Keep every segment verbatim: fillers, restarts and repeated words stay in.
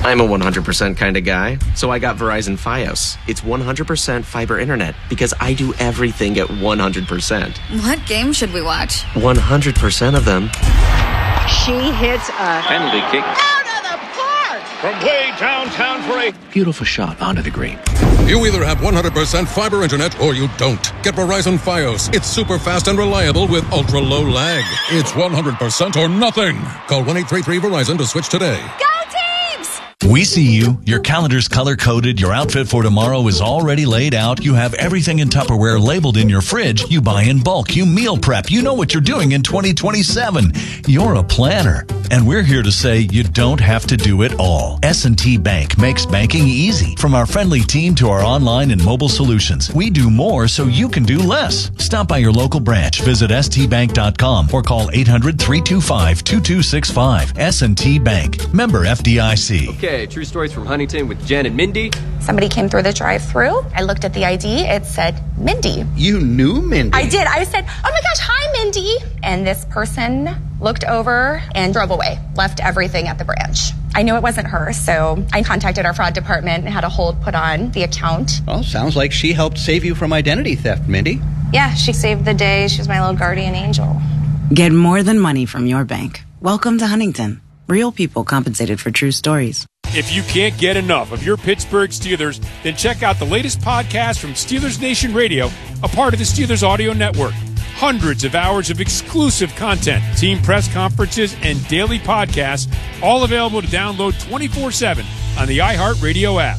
I'm a one hundred percent kind of guy, so I got Verizon Fios. It's one hundred percent fiber internet because I do everything at one hundred percent. What game should we watch? one hundred percent of them. She hits a penalty kick out of the park from way downtown for a beautiful shot onto the green. You either have one hundred percent fiber internet or you don't. Get Verizon Fios. It's super fast and reliable with ultra low lag. It's one hundred percent or nothing. Call one eight three three Verizon to switch today. Go Teams! We see you. Your calendar's color-coded. Your outfit for tomorrow is already laid out. You have everything in Tupperware labeled in your fridge. You buy in bulk. You meal prep. You know what you're doing in twenty twenty-seven. You're a planner. And we're here to say you don't have to do it all. S and T Bank makes banking easy. From our friendly team to our online and mobile solutions, we do more so you can do less. Stop by your local branch. Visit S T bank dot com or call eight hundred, three two five, two two six five. S and T Bank. Member F D I C. Okay, true stories from Huntington with Jen and Mindy. Somebody came through the drive-thru. I looked at the I D. It said Mindy. You knew Mindy? I did. I said, oh my gosh, hi, Mindy. And this person looked over and drove away, left everything at the branch. I knew it wasn't her, so I contacted our fraud department and had a hold put on the account. Well, sounds like she helped save you from identity theft, Mindy. Yeah, she saved the day. She was my little guardian angel. Get more than money from your bank. Welcome to Huntington. Real people compensated for true stories. If you can't get enough of your Pittsburgh Steelers, then check out the latest podcast from Steelers Nation Radio, a part of the Steelers Audio Network. Hundreds of hours of exclusive content, team press conferences, and daily podcasts, all available to download twenty-four seven on the iHeartRadio app.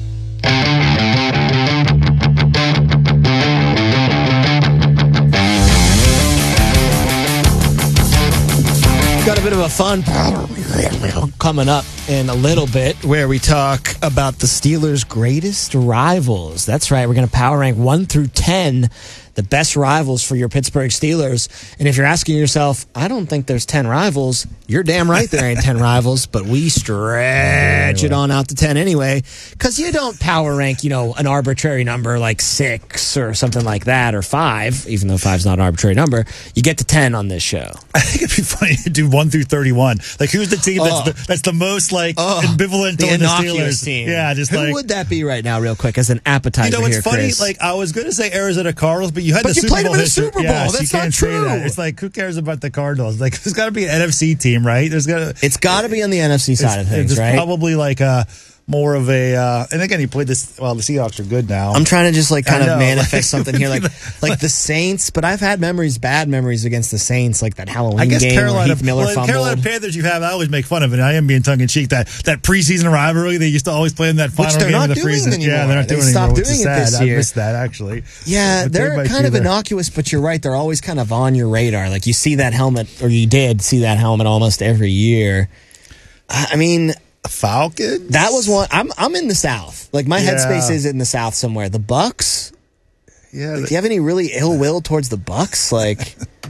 Got a bit of a fun coming up in a little bit where we talk about the Steelers' greatest rivals. That's right. We're going to power rank one through ten, the best rivals for your Pittsburgh Steelers. And if you're asking yourself, I don't think there's ten rivals, you're damn right there ain't ten rivals, but we stretch it on out to ten anyway, because you don't power rank, you know, an arbitrary number like six or something like that, or five, even though five's not an arbitrary number. You get to ten on this show. I think it'd be funny to do one through thirty-one. Like, who's the team that's, oh. the, that's the most, like, oh. ambivalent the toward the innocuous Steelers? Team. Yeah, just Who like. Who would that be right now, real quick, as an appetizer You know, it's here, funny. Chris? Like, I was going to say Arizona Cardinals, but you had but the you Super played Bowl them in the history. Super Bowl. Yes, That's you can't not say true. that. It's like, who cares about the Cardinals? Like, there's got to be an N F C team, right? There's got to. It's got to be on the N F C side of things, it's right? Probably like a more of a. Uh, and again, he played this. Well, the Seahawks are good now. I'm trying to just like kind I of know, manifest like, something here, like like the Saints. But I've had memories, bad memories against the Saints, like that Halloween I guess game Carolina, where Heath Miller well, fumbled. Carolina Panthers, you have. I always make fun of it. I am being tongue in cheek. That that preseason rivalry they used to always play in that final Which they're game not of the doing preseason. anymore. Yeah, they're not They doing stopped anymore. doing which it is this sad. year. I missed that actually. Yeah, But they're might kind be of there. innocuous, but you're right. They're always kind of on your radar. Like you see that helmet, or you did see that helmet almost every year. I mean. Falcons? That was one. I'm I'm in the South. Like my Yeah. headspace is in the South somewhere. The Bucks. Yeah. Like, the- do you have any really ill will towards the Bucks? Like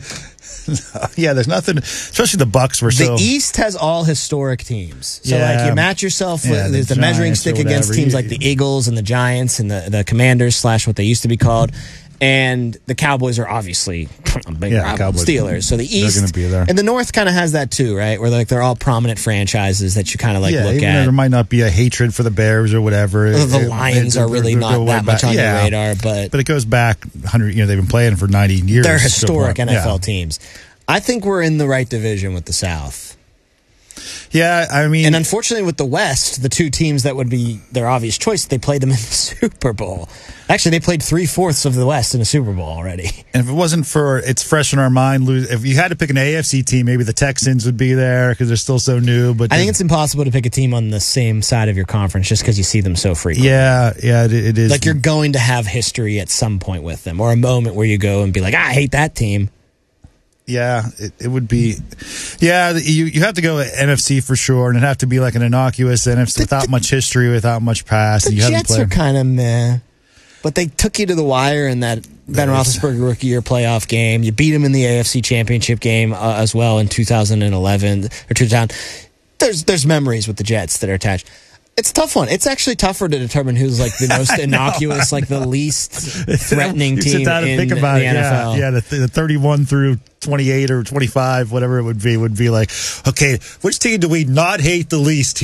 yeah, there's nothing. Especially the Bucks were the so. East has all historic teams. So Yeah. like you match yourself with Yeah, the there's the measuring Giants or stick against whatever. teams You- like the Eagles and the Giants and the the Commanders slash what they used to be called. And the Cowboys are obviously a big Yeah, rival. Cowboys. Steelers. So the They're East gonna be there. and the North kind of has that too, right? Where like they're all prominent franchises that you kind of like yeah, look even at. though there might not be a hatred for the Bears or whatever. the It- Lions it- are it- really they not go way that much back. on yeah. your radar, but But it goes back one hundred. You know, they've been playing for ninety years. they're So, historic N F L yeah. teams. I think we're in the right division with the South. Yeah, I mean, And unfortunately with the West, the two teams that would be their obvious choice, they played them in the Super Bowl. Actually, they played three-fourths of the West in a Super Bowl already. and if it wasn't for it's fresh in our mind, lose. If you had to pick an A F C team, maybe the Texans would be there because they're still so new. But I think it's impossible to pick a team on the same side of your conference just because you see them so frequently. yeah, yeah, it, it is. Like you're going to have history at some point with them, or a moment where you go and be like, I hate that team. Yeah, it, it would be. Yeah, you you have to go N F C for sure, and it'd have to be like an innocuous N F C The- without the- much history, without much past. The and you haven't Jets played. are kind of meh. But they took you to the wire in that Ben That is- Roethlisberger rookie year playoff game. You beat them in the A F C Championship game uh, as well in two thousand eleven or two thousand. There's there's memories with the Jets that are attached. It's a tough one. It's actually tougher to determine who's like the most innocuous, like the least threatening You team sit down and in think about the it. N F L. Yeah, yeah. The, the thirty-one through twenty-eight or twenty-five, whatever it would be, would be like, okay, which team do we not hate the least